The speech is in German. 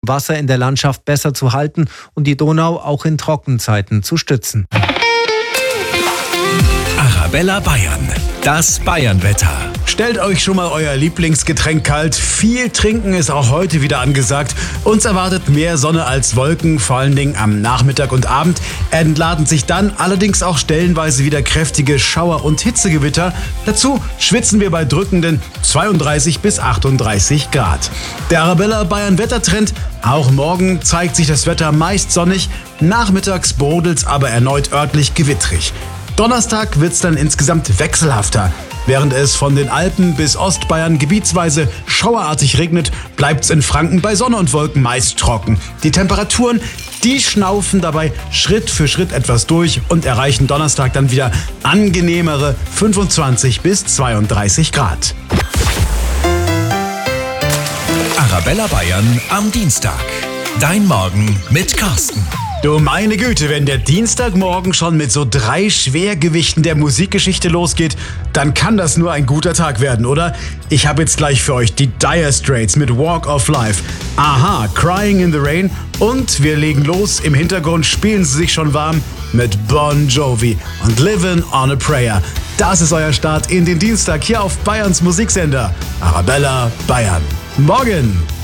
Wasser in der Landschaft besser zu halten und die Donau auch in Trockenzeiten zu stützen. Arabella Bayern, das Bayernwetter. Stellt euch schon mal euer Lieblingsgetränk kalt. Viel trinken ist auch heute wieder angesagt. Uns erwartet mehr Sonne als Wolken, vor allen Dingen am Nachmittag und Abend. Entladen sich dann allerdings auch stellenweise wieder kräftige Schauer- und Hitzegewitter. Dazu schwitzen wir bei drückenden 32 bis 38 Grad. Der Arabella Bayern Wettertrend. Auch morgen zeigt sich das Wetter meist sonnig. Nachmittags brodelt's aber erneut örtlich gewittrig. Donnerstag wird's dann insgesamt wechselhafter. Während es von den Alpen bis Ostbayern gebietsweise schauerartig regnet, bleibt's in Franken bei Sonne und Wolken meist trocken. Die Temperaturen, die schnaufen dabei Schritt für Schritt etwas durch und erreichen Donnerstag dann wieder angenehmere 25 bis 32 Grad. Arabella Bayern am Dienstag. Dein Morgen mit Carsten. Du meine Güte, wenn der Dienstagmorgen schon mit so 3 Schwergewichten der Musikgeschichte losgeht, dann kann das nur ein guter Tag werden, oder? Ich habe jetzt gleich für euch die Dire Straits mit Walk of Life, Aha, Crying in the Rain und wir legen los. Im Hintergrund spielen sie sich schon warm mit Bon Jovi und Livin' on a Prayer. Das ist euer Start in den Dienstag hier auf Bayerns Musiksender Arabella Bayern. Morgen!